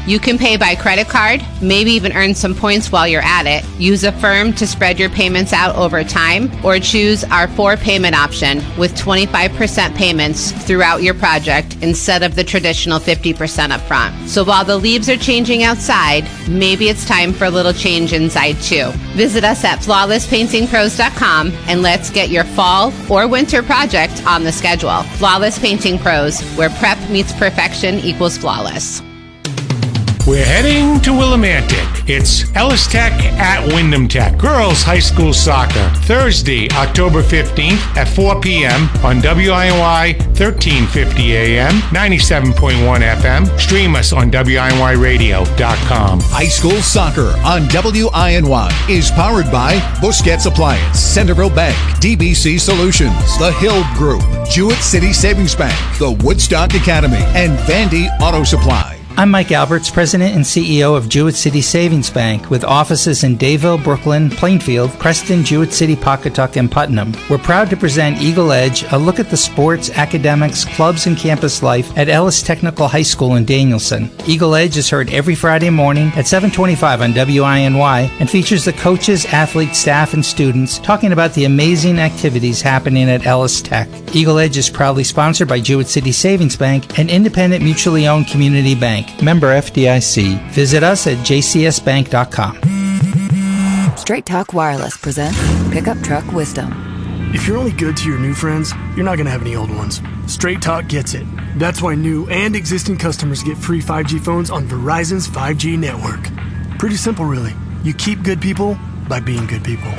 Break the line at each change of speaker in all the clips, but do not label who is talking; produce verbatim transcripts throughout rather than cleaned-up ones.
You can pay by credit card, maybe even earn some points while you're at it, use Affirm to spread your payments out over time, or choose our four-payment option with twenty-five percent payments throughout your project instead of the traditional fifty percent up front. So while the leaves are changing outside, maybe it's time for a little change inside too. Visit us at flawless painting pros dot com and let's get your fall or winter project on the schedule. Flawless Painting Pros, where prep meets perfection equals flawless.
We're heading to Willimantic. It's Ellis Tech at Wyndham Tech. Girls High School Soccer. Thursday, October fifteenth at four p.m. on W I N Y thirteen fifty A M, ninety-seven point one F M. Stream us on W I N Y radio dot com.
High School Soccer on W I N Y is powered by Busquets Appliance, Centerville Bank, D B C Solutions, The Hill Group, Jewett City Savings Bank, the Woodstock Academy, and Vandy Auto Supply.
I'm Mike Alberts, President and C E O of Jewett City Savings Bank, with offices in Dayville, Brooklyn, Plainfield, Preston, Jewett City, Pawcatuck, and Putnam. We're proud to present Eagle Edge, a look at the sports, academics, clubs, and campus life at Ellis Technical High School in Danielson. Eagle Edge is heard every Friday morning at seven twenty-five on W I N Y and features the coaches, athletes, staff, and students talking about the amazing activities happening at Ellis Tech. Eagle Edge is proudly sponsored by Jewett City Savings Bank, an independent, mutually owned community bank. Member F D I C. Visit us at j c s bank dot com.
Straight Talk Wireless presents Pickup Truck Wisdom.
If you're only good to your new friends, you're not going to have any old ones. Straight Talk gets it. That's why new and existing customers get free five G phones on Verizon's five G network. Pretty simple, really. You keep good people by being good people.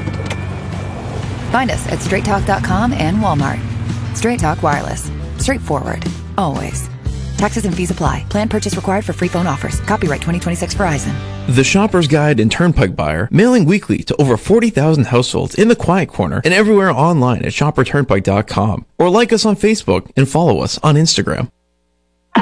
Find us at straight talk dot com and Walmart. Straight Talk Wireless. Straightforward. Always. Taxes and fees apply. Plan purchase required for free phone offers. Copyright twenty twenty-six Verizon.
The Shopper's Guide and Turnpike Buyer, mailing weekly to over forty thousand households in the Quiet Corner and everywhere online at shopper turnpike dot com. Or like us on Facebook and follow us on Instagram.